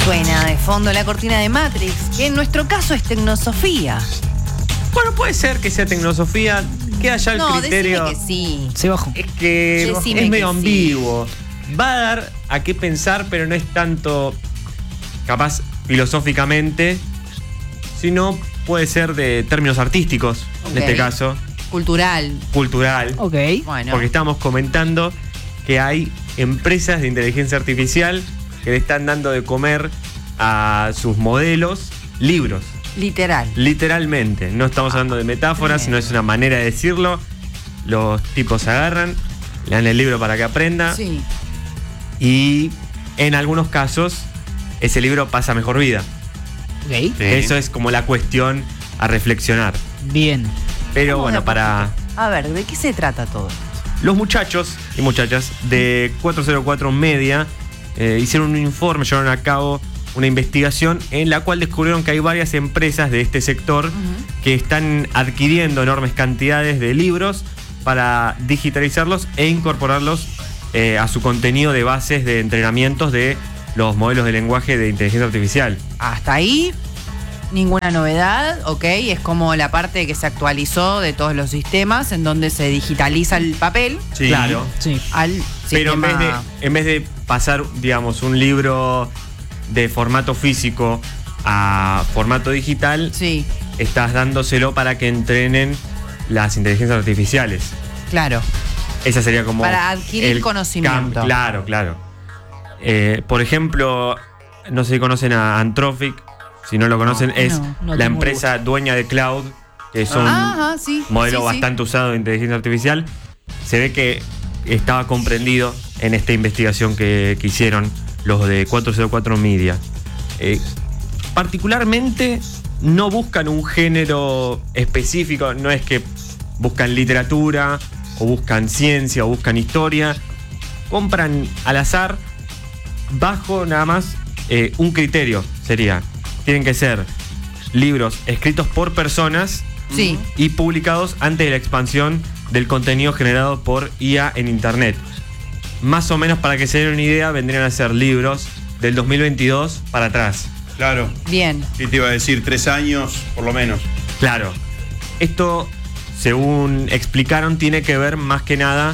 Suena de fondo la cortina de Matrix, que en nuestro caso es tecnosofía. Bueno, puede ser que sea tecnosofía, queda ya el criterio. Decime que sí. Se bajó. Es que Decime es medio que sí. ambiguo. Va a dar a qué pensar, pero no es tanto capaz filosóficamente, sino puede ser de términos artísticos, Ok. en este caso, Cultural. cultural. Ok. Bueno. Porque estamos comentando que hay empresas de inteligencia artificial que le están dando de comer a sus modelos libros. Literal. Literalmente. No estamos hablando de metáforas, sino es una manera de decirlo. Los tipos se agarran, le dan el libro para que aprenda. Sí. Y en algunos casos, ese libro pasa mejor vida. Ok. Sí. Eso es como la cuestión a reflexionar. Bien. Pero Vamos de bueno, a para poquito. A ver, ¿de qué se trata todo? los muchachos y muchachas de 404 Media hicieron un informe, llevaron a cabo una investigación en la cual descubrieron que hay varias empresas de este sector que están adquiriendo enormes cantidades de libros para digitalizarlos e incorporarlos a su contenido de bases de entrenamientos de los modelos de lenguaje de inteligencia artificial. Hasta ahí, ninguna novedad, ok. Es como la parte que se actualizó de todos los sistemas, en donde se digitaliza el papel Sí. Claro. Sí. al Pero sistema. en vez de pasar, digamos, un libro de formato físico a formato digital, Sí, estás dándoselo para que entrenen las inteligencias artificiales. claro. Esa sería como... Para adquirir conocimiento. Claro, claro. Por ejemplo, no sé si conocen a Anthropic. Si no lo conocen, es no la tengo empresa dueña de Cloud, que es un Ajá, sí. modelo sí, sí. bastante usado de inteligencia artificial. Se ve que estaba comprendido en esta investigación que hicieron los de 404 Media. Particularmente no buscan un género específico, no es que buscan literatura o buscan ciencia o buscan historia. Compran al azar bajo nada más un criterio. Tienen que ser libros escritos por personas Sí. y publicados antes de la expansión del contenido generado por IA en Internet. Más o menos, para que se den una idea, vendrían a ser libros del 2022 para atrás. Claro. Bien. Sí, te iba a decir 3 años, por lo menos. Claro. Esto, según explicaron, tiene que ver más que nada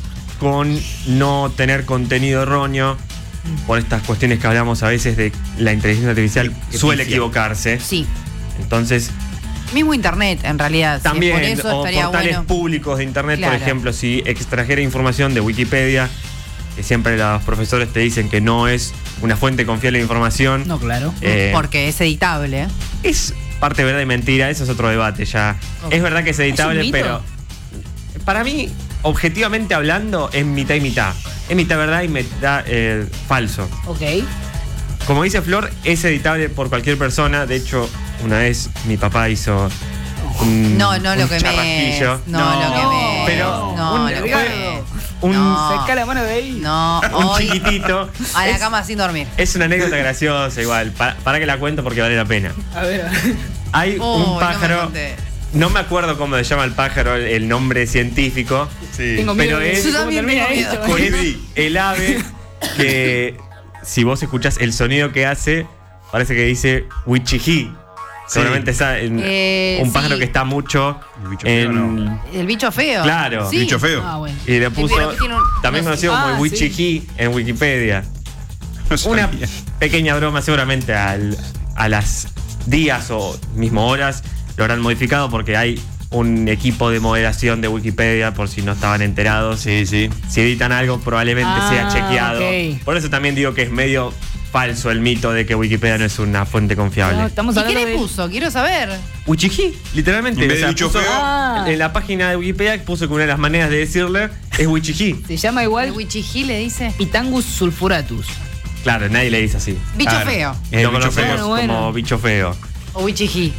con no tener contenido erróneo, por estas cuestiones que hablamos a veces de la inteligencia artificial Que suele pifia. equivocarse. Sí. Entonces, Mismo internet, en realidad. también, Si es por eso o estaría portales bueno. públicos de internet, Claro. por ejemplo, si extrajera información de Wikipedia, que siempre los profesores te dicen que no es una fuente confiable de información, No, claro. Porque es editable. es parte de verdad y mentira, eso es otro debate ya. Ok. Es verdad que es editable, ¿Es un mito? pero para mí, objetivamente hablando, es mitad y mitad. Es mitad verdad y mitad falso. Ok. Como dice Flor, es editable por cualquier persona. De hecho, una vez mi papá hizo un, No, un lo que me. charrasquillo. No, lo que me. Pero No, un- lo que me. un- No. Saca la mano de ahí. No, un hoy chiquitito. a la Es- cama sin dormir. Es una anécdota graciosa igual. Para que la cuento porque vale la pena. A ver. Hay Uy, un pájaro. No me acuerdo cómo se llama el pájaro, el nombre científico. Sí. Tengo miedo. Pero de es- Yo cómo también termina tengo esto. miedo. Es el ave que, si vos escuchás el sonido que hace, parece que dice Wichihi. Seguramente es un pájaro sí. que está mucho El bicho feo, ¿no? El bicho feo. Claro. Sí. Bicho feo. Ah, bueno. Y le puso pero que tiene un- también no sé. conocido como Ah, Wichihi en Wikipedia. No Una sabía. pequeña broma, seguramente a las días o mismo horas lo habrán modificado porque hay un equipo de moderación de Wikipedia, por si no estaban enterados. Sí, sí. Si editan algo, probablemente sea chequeado. ok. Por eso también digo que es medio falso el mito de que Wikipedia no es una fuente confiable. No, estamos ¿Y qué hablando le de. puso? Quiero saber. Wichihi, literalmente. En vez de bicho puso- feo. Ah. En la página de Wikipedia puso que una de las maneras de decirle es Wichihi. Se llama ¿El igual wichijí le dice? Pitangus sulfuratus. Claro, nadie le dice así. Bicho Claro. feo. Es Lo bicho conocemos feo. Bueno. como bicho feo. O wichijí.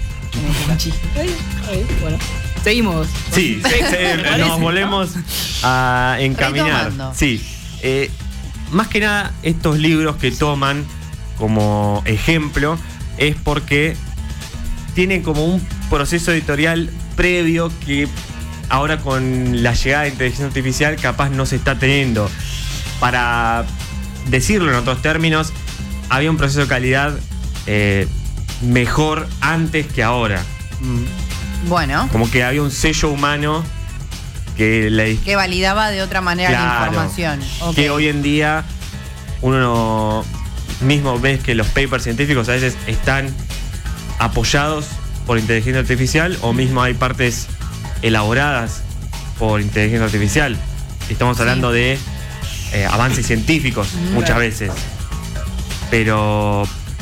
Bueno. Seguimos. Sí, nos volvemos a encaminar. Retomando. Sí. Más que nada, estos libros que toman como ejemplo es porque tienen como un proceso editorial previo que ahora con la llegada de inteligencia artificial capaz no se está teniendo. Para decirlo en otros términos, había un proceso de calidad mejor antes que ahora. Bueno, Como que había un sello humano que que validaba de otra manera la Claro. información. Ok. que hoy en día uno mismo ves que los papers científicos a veces están apoyados por inteligencia artificial o mismo hay partes elaboradas por inteligencia artificial. Estamos hablando de avances científicos muchas veces. Pero,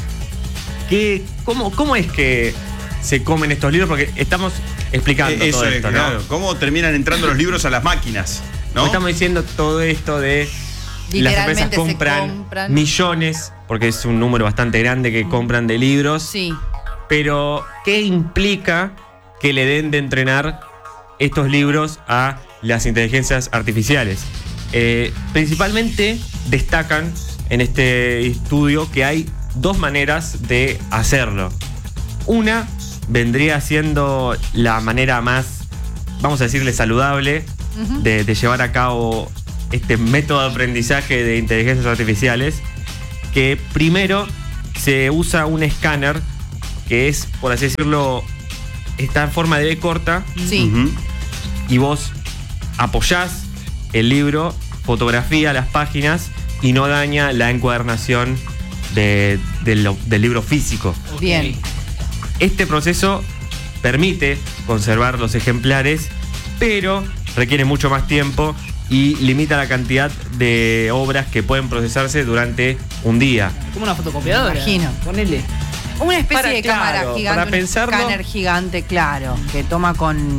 ¿cómo es que se comen estos libros? Porque estamos explicando Eso todo es, esto, claro. ¿no? ¿Cómo terminan entrando los libros a las máquinas? ¿No? Estamos diciendo todo esto de las Literalmente empresas se compran compran. millones, porque es un número bastante grande que compran de libros. Sí. Pero, ¿qué implica que le den de entrenar estos libros a las inteligencias artificiales? Principalmente destacan en este estudio que hay dos maneras de hacerlo. Una vendría siendo la manera más, vamos a decirle, saludable de llevar a cabo este método de aprendizaje de inteligencias artificiales, que primero se usa un escáner que es, por así decirlo, está en forma de B corta Sí. Ujú. y vos apoyás el libro, fotografía las páginas y no daña la encuadernación del libro físico. Bien. Este proceso permite conservar los ejemplares, pero requiere mucho más tiempo y limita la cantidad de obras que pueden procesarse durante un día. Como una fotocopiadora. Imagino. Ponele. Una especie Para, de cámara claro, gigante, para un pensarlo. escáner gigante, claro, que toma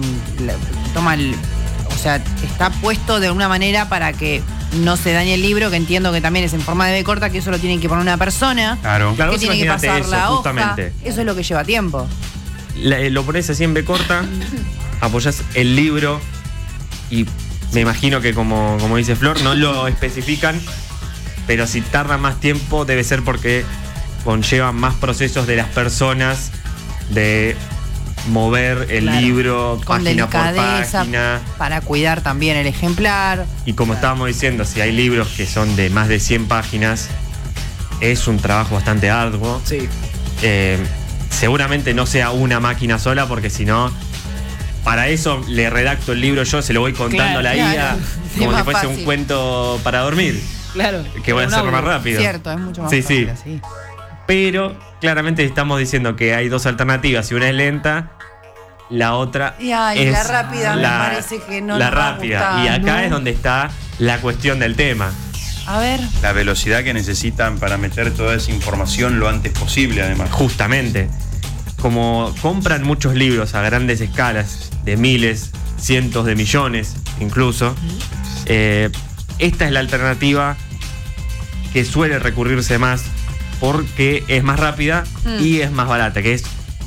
o sea, está puesto de una manera para que no se dañe el libro, que entiendo que también es en forma de B corta, que eso lo tiene que poner una persona, Claro. Claro, que vos tiene que imaginate pasar eso, la hoja. justamente. Eso es lo que lleva tiempo. Lo pones así en B corta, apoyás el libro y me imagino que como dice Flor, no lo especifican, pero si tarda más tiempo debe ser porque conlleva más procesos de las personas de mover el Claro. libro Con página por delicadeza, página. para cuidar también el ejemplar. Y como estábamos diciendo, si hay libros que son de más de 100 páginas, es un trabajo bastante arduo. Sí. Seguramente no sea una máquina sola, porque si no, para eso le redacto el libro yo, se lo voy contando a la Claro, IA, claro. como Es si más fuese fácil. un cuento para dormir, Claro. que voy a Un hacerlo más audio. rápido. Cierto, es mucho más Sí, fácil sí. así. Pero claramente estamos diciendo que hay dos alternativas, y una es lenta, la otra Y ay, es la rápida me parece que no la nos va a rápida. gustar, Y acá ¿no? es donde está la cuestión del tema. A ver. La velocidad que necesitan para meter toda esa información lo antes posible, además. Justamente, como compran muchos libros a grandes escalas, de miles, cientos de millones incluso, esta es la alternativa que suele recurrirse más porque es más rápida y es más barata, que es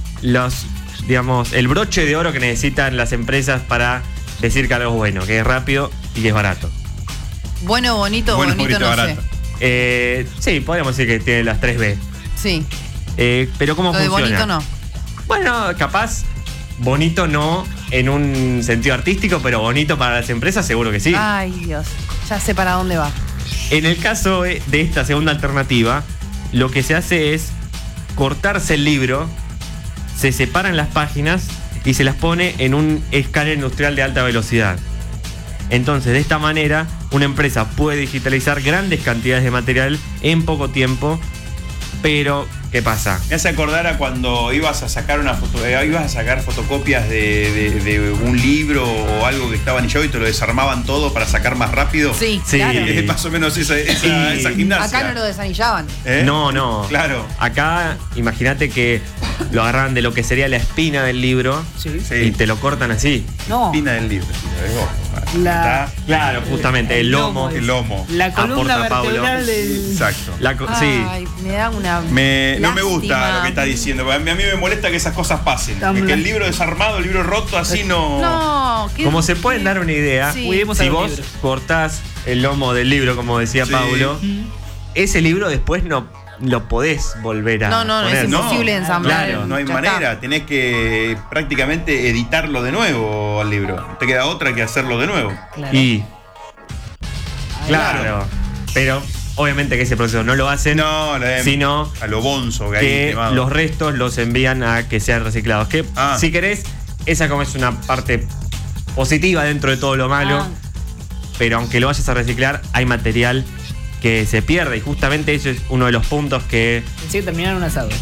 el broche de oro que necesitan las empresas para decir que algo es bueno, que es rápido y que es barato. Bueno, bonito, Bueno, bonito, bonito, no barato. Sí, podríamos decir que tiene las 3B. sé. Sí. Pero ¿cómo Lo de funciona? bonito no. Bueno, capaz bonito no en un sentido artístico, pero bonito para las empresas seguro que sí. Ay, Dios. Ya sé para dónde va. En el caso de esta segunda alternativa, lo que se hace es cortarse el libro, se separan las páginas y se las pone en un escáner industrial de alta velocidad. Entonces, de esta manera, una empresa puede digitalizar grandes cantidades de material en poco tiempo, pero ¿qué pasa? Me hace acordar a cuando ibas a sacar ibas a sacar fotocopias de un libro o algo que estaba anillado y te lo desarmaban todo para sacar más rápido. Sí, Sí. claro. Es más o menos esa Sí. gimnasia. Acá no lo desanillaban. ¿Eh? No. Claro. Acá, imagínate que lo agarran de lo que sería la espina del libro Sí. Sí. y te lo cortan así. No. Espina del libro. La- Está Claro, justamente, el lomo. el lomo. La columna Aporta Pablo. vertebral del. Exacto. Sí. Ay, me da una. No me lástima. gusta lo que está diciendo. A mí me molesta que esas cosas pasen. Tan Que el blanco. libro desarmado, el libro roto, así no. No, ¿qué- Como se pueden dar una idea, Sí. Cuidemos a si los vos libros. cortás el lomo del libro, como decía Sí. Paulo, ese libro después no lo podés volver a No, poner. es imposible ensamblar. Claro, No hay Ya manera. está. Tenés que prácticamente editarlo de nuevo al libro. No te queda otra que hacerlo de nuevo. Claro. Y Ahí claro, pero Obviamente que ese proceso no lo hacen, No, sino a lo bonzo que hay que quemado. los restos los envían a que sean reciclados. Que si querés, esa como es una parte positiva dentro de todo lo malo, pero aunque lo vayas a reciclar, hay material que se pierde, y justamente eso es uno de los puntos que Pensé que terminaron un asado.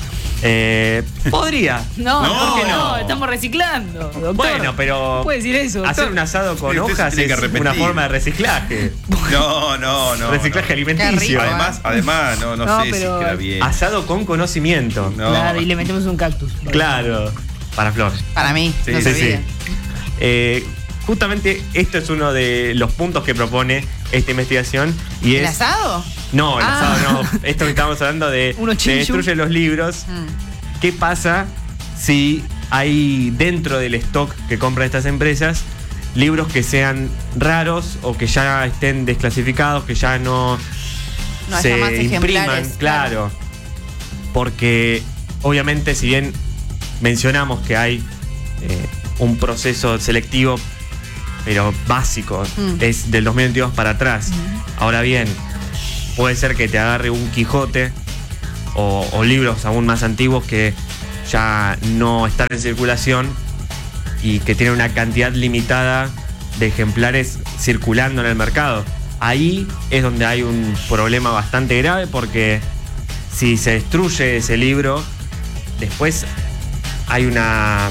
podría. No, ¿por qué no? estamos reciclando, doctor. Bueno, pero No puede decir eso, doctor. hacer un asado con Usted se hojas tiene que es arrepentir. una forma de reciclaje. No. Reciclaje no. alimenticio. Qué rico, Además, no No, sé pero- si queda bien. Asado con conocimiento. No. Claro, y le metemos un cactus. Claro. Para Flor. Para mí, Sí, no Sí, se sí. olviden. Justamente esto es uno de los puntos que propone esta investigación. Y ¿El es. asado? No, el Ah. asado no. Esto que estamos hablando de Unos se chinchus. destruyen los libros. ¿Qué pasa si hay dentro del stock que compran estas empresas libros que sean raros o que ya estén desclasificados, que ya no No se haya más impriman? ejemplares, Claro. Porque obviamente, si bien mencionamos que hay un proceso selectivo, pero básico, es del 2022 para atrás. Ahora bien, puede ser que te agarre un Quijote o libros aún más antiguos que ya no están en circulación y que tienen una cantidad limitada de ejemplares circulando en el mercado. Ahí es donde hay un problema bastante grave, porque si se destruye ese libro, después hay una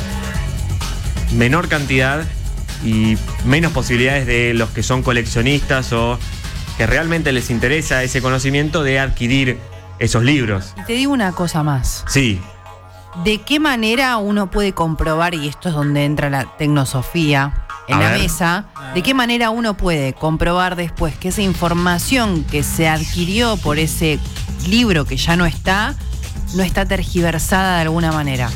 menor cantidad y menos posibilidades de los que son coleccionistas o que realmente les interesa ese conocimiento de adquirir esos libros. Y te digo una cosa más. Sí, ¿De qué manera uno puede comprobar, y esto es donde entra la tecnosofía en A la ver. mesa, de qué manera uno puede comprobar después que esa información que se adquirió por ese libro que ya no está tergiversada de alguna manera?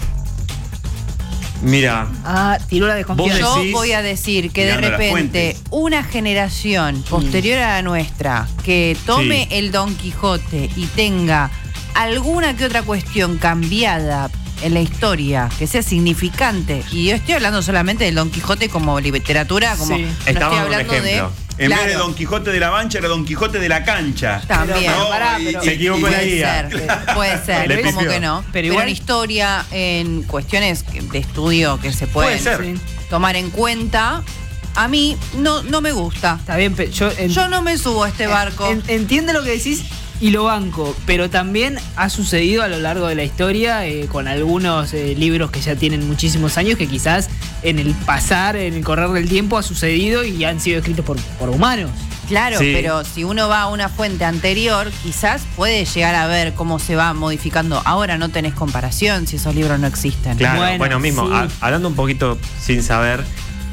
mira, Tiró la desconfianza. Vos Yo decís, voy a decir que de mirando las repente fuentes. una generación posterior a la nuestra que tome Sí. el Don Quijote y tenga alguna que otra cuestión cambiada en la historia que sea significante, y yo estoy hablando solamente del Don Quijote como literatura, como Sí. no Estamos estoy en un hablando de ejemplo. En vez de claro, Don Quijote de la Mancha era Don Quijote de la Cancha. también. Pero pará, pero- Se equivocó la Puede guía. ser, puede ser, Le como pifió. que no. Pero Pero igual- en historia, en cuestiones de estudio que se pueden Puede ser. Sí. tomar en cuenta, a mí no me gusta. Está bien, pero Yo no me subo a este barco. Entiende lo que decís y lo banco, pero también ha sucedido a lo largo de la historia con algunos libros que ya tienen muchísimos años que quizás en el pasar, en el correr del tiempo ha sucedido y han sido escritos por humanos. Claro, Sí. pero si uno va a una fuente anterior, quizás puede llegar a ver cómo se va modificando. Ahora no tenés comparación si esos libros no existen. Claro, Bueno, bueno, mismo, sí. hablando un poquito sin saber,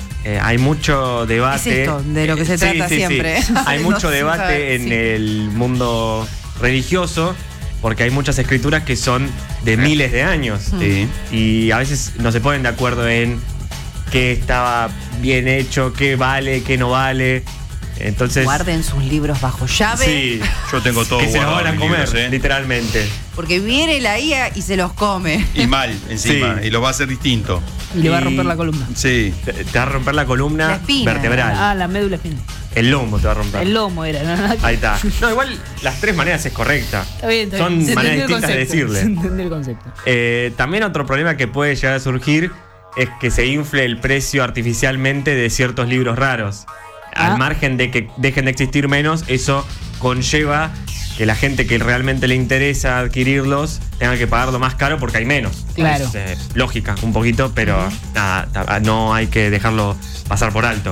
hay mucho debate. ¿Qué es esto? De lo que se trata siempre. Hay No, mucho sin debate saber, en sí. el mundo religioso, porque hay muchas escrituras que son de miles de años. Sí. Y a veces no se ponen de acuerdo en qué estaba bien hecho, qué vale, qué no vale. Entonces, Guarden sus libros bajo llave, sí, Yo tengo todo que se los guardado van a mis comer, libros, literalmente. porque viene la IA y se los come. Y mal encima. Sí. Y lo va a hacer distinto. Y le va a Y- romper la columna. Sí. Te va a romper la columna La espina. vertebral. La médula espina. El lomo te va a romper. El lomo era. ¿No? Ahí está. No, igual las tres maneras es correcta. Está bien, está Son bien. Se maneras entendió el distintas de concepto. decirle. Se entendió el concepto. También otro problema que puede llegar a surgir es que se infle el precio artificialmente de ciertos libros raros. Ah. Al margen de que dejen de existir menos, eso conlleva que la gente que realmente le interesa adquirirlos tenga que pagarlo más caro porque hay menos. Claro. Es lógica, un poquito, pero nada, no hay que dejarlo pasar por alto.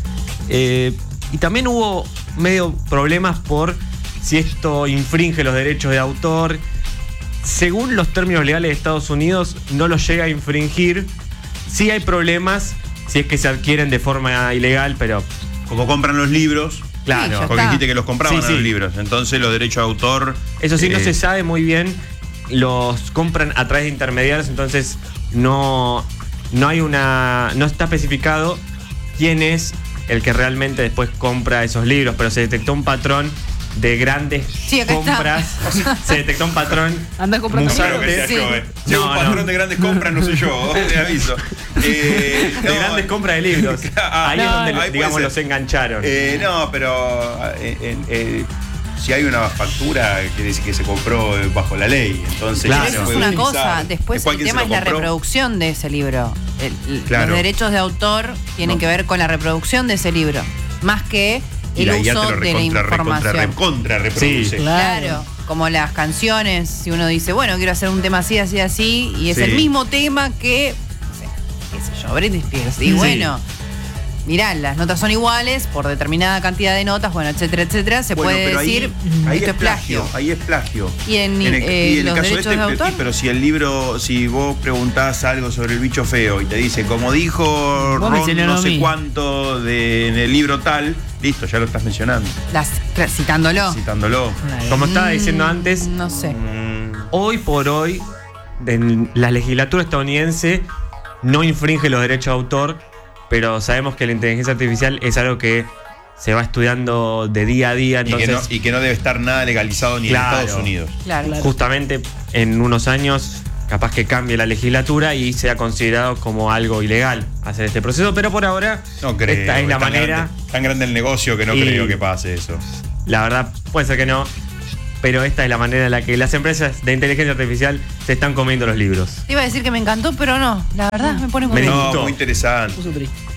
Y también hubo medio problemas por si esto infringe los derechos de autor. Según los términos legales de Estados Unidos, no los llega a infringir. Sí hay problemas si es que se adquieren de forma ilegal, pero Como compran los libros. claro. ya Porque está. dijiste que los compraban Sí, a sí. los libros. Entonces los derechos de autor. Eso sí, no se sabe muy bien. Los compran a través de intermediarios, entonces no hay no está especificado quién es el que realmente después compra esos libros, pero se detectó un patrón de grandes Sí, acá está. compras. Se detectó un patrón. Anda comprando Musaro Claro que sea Sí. yo, Si No, un patrón no. de grandes compras, no soy yo, te aviso. De grandes compras de libros. Ahí es no, donde, ahí puede digamos, ser. los engancharon. No, pero si hay una factura, quiere decir que se compró bajo la ley. Entonces, Claro. Pero eso es puede una utilizar. cosa. Después Después, el ¿quién se tema lo es la compró? reproducción de ese libro. Claro. Los derechos de autor tienen No. que ver con la reproducción de ese libro. Más que Y el la IA uso te lo de la información. recontra reproduce. Sí. Claro, como las canciones, si uno dice, bueno, quiero hacer un tema así, así, así, y es Sí. el mismo tema que, no sé, qué sé yo, Britney Spears. Y Sí. bueno, mirá, las notas son iguales por determinada cantidad de notas, bueno, etcétera, etcétera, se Bueno, puede pero decir, ahí esto es plagio. Ahí es plagio. Y en y en los derechos de autor. pero si el libro, si vos preguntás algo sobre el bicho feo y te dice, como dijo Vos me Ron enseñaron no a sé mí. cuánto en el libro tal, listo, ya lo estás mencionando, Citándolo. citándolo. Como estaba diciendo antes, No sé. hoy por hoy, la legislatura estadounidense no infringe los derechos de autor, pero sabemos que la inteligencia artificial es algo que se va estudiando de día a día, entonces Y que no debe estar nada legalizado ni Claro. en Estados Unidos. Claro. Claro. justamente en unos años capaz que cambie la legislatura y sea considerado como algo ilegal hacer este proceso, pero por ahora No creo. esta es la manera. Tan grande el negocio que no Y- creo que pase eso. La verdad puede ser que no, pero esta es la manera en la que las empresas de inteligencia artificial se están comiendo los libros. Te iba a decir que me encantó, pero no, la verdad me pone muy Me bien. gustó. No, muy interesante. Puso triste.